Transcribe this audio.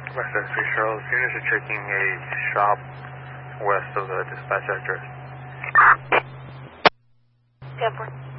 West Side Street, Charles. Units are checking a shop west of the dispatch address. Deborah.